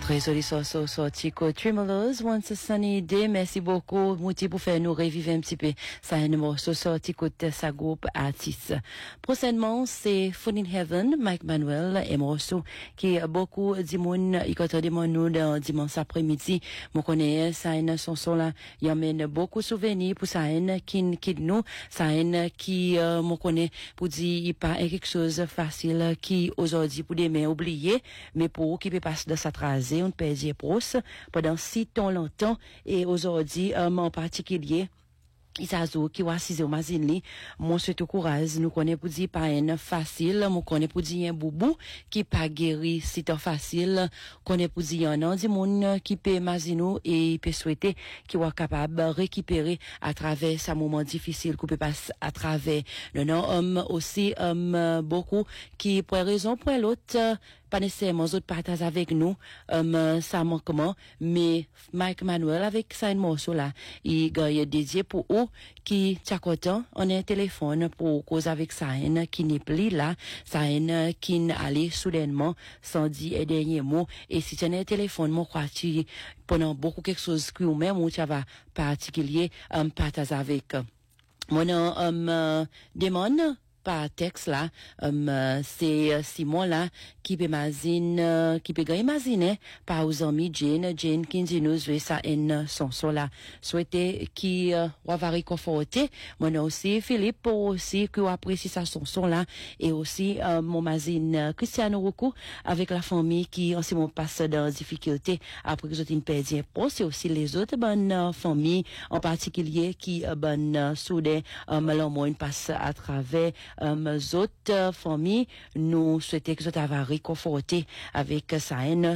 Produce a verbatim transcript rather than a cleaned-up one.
Très joli so, so, so, Chico Tremolos, Once a Sunny Day. Merci beaucoup, Mouti, pour faire nous revivre un petit peu. Ça, un morceau sorti côté sa groupe artiste. Prochainement, c'est Fun in Heaven, Mike Manuel, un morceau qui beaucoup de monde, il compte de nous dans dimanche après-midi. Moi, connais, ça, une chanson là, il amène beaucoup de souvenirs pour ça, une qui, qui nous, ça, une qui, euh, moi, connais, pour dire, il pas quelque chose de facile qui, aujourd'hui, pour demain, oublier, mais pour qui peut passer de sa trasée, on peut dire proche pendant si tant longtemps et aujourd'hui um, en particulier Isazo qui va six au mazini mon souhaite courage nous connaît pour dire pas une facile mon connaît pour dire un boubou qui pas guéri si tant facile connaît pour dire un di monde qui peut mazino et peut souhaiter qui va capable récupérer à travers sa moment difficile qu'on peut passer à travers le nom homme aussi um, beaucoup qui pour raison pour l'autre pas nécessairement autres partagent avec nous um, ça manquement mais Mike Manuel avec ça un morceau là il gagne dédié pour eux qui chaque-temps on a un téléphone pour cause avec ça qui n'est plus là ça qui n'allait soudainement sans dire un dernier mot et si tu as un téléphone moi crois tu pendant beaucoup quelque chose que ou même ou tu vas particulier um, partage avec mon um, uh, demande par texte là um, uh, c'est uh, Simon là qui peut imaginer uh, qui peut imaginer par aux amis Jane Jane qui nous jouer ça en son son là souhaiter qui uh, va réconforter moi aussi Philippe aussi qui apprécie ça son son là et aussi uh, mon mazine uh, Cristiano Rocco avec la famille qui en ce moment passe dans difficulté après que j'ai une perdue c'est aussi les autres bonnes uh, familles en particulier qui uh, bonne uh, soudain um, l'homme passe à travers Um, autres familles, nous souhaitons que vous avez réconforté avec ça.